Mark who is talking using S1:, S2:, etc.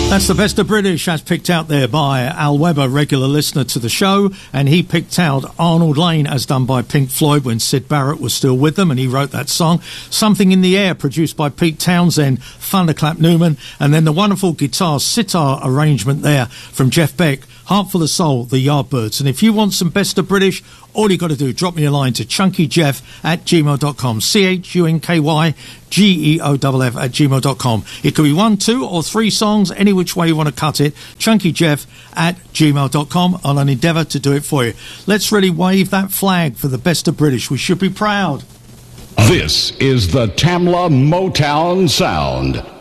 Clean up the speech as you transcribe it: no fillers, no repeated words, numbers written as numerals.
S1: That's the best of British, as picked out there by Al Weber, regular listener to the show, and he picked out Arnold Lane as done by Pink Floyd when Syd Barrett was still with them, and he wrote that song. Something in the Air, produced by Pete Townsend, Thunderclap Newman, and then the wonderful guitar sitar arrangement there from Jeff Beck, Heart Full of Soul, the Yardbirds. And if you want some best of British, all you got to do, drop me a line to chunkyjeff@gmail.com, CHUNKYGEOFF@gmail.com. It could be 1, 2 or 3 songs, any which way you want to cut it, chunkyjeff@gmail.com. I'll endeavour to do it for you. Let's really wave that flag for the best of British. We should be proud.
S2: This is the Tamla Motown Sound.